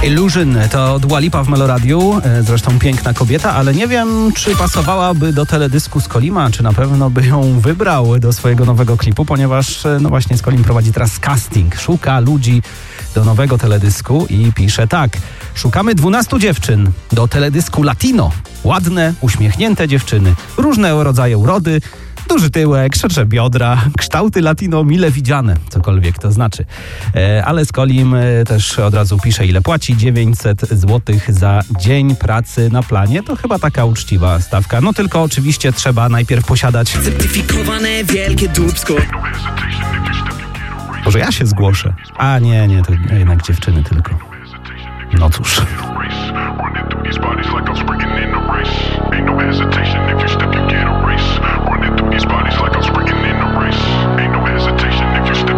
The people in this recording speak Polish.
Illusion to Dua Lipa w Meloradiu, zresztą piękna kobieta, ale nie wiem, czy pasowałaby do teledysku Skolima, czy na pewno by ją wybrał do swojego nowego klipu, ponieważ no właśnie Skolim prowadzi teraz casting, szuka ludzi do nowego teledysku i pisze tak: szukamy 12 dziewczyn do teledysku Latino. Ładne, uśmiechnięte dziewczyny, różne rodzaje urody, duży tyłek, szersze biodra, kształty latino mile widziane, cokolwiek to znaczy. Ale Skolim też od razu pisze, ile płaci: 900 zł za dzień pracy na planie. To chyba taka uczciwa stawka. No tylko oczywiście trzeba najpierw posiadać certyfikowane wielkie dupsko. Może ja się zgłoszę. A nie, to jednak dziewczyny tylko. No cóż. Ain't no hesitation if you step, you get a race. Running through these bodies like